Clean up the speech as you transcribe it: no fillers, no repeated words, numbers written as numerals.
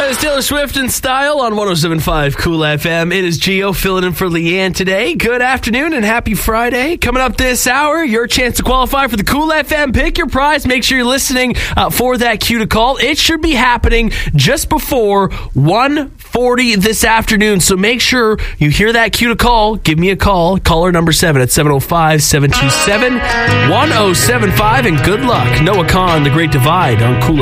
It's Taylor Swift in style on 107.5 Cool FM. It is Gio filling in for Leanne today. Good afternoon and happy Friday. Coming up this hour, your chance to qualify for the Cool FM. Pick your prize. Make sure you're listening for that cue to call. It should be happening just before 1:40 this afternoon. So make sure you hear that cue to call. Give me a call. Caller number 7 at 705-727-1075. And good luck. Noah Khan, The Great Divide on Cool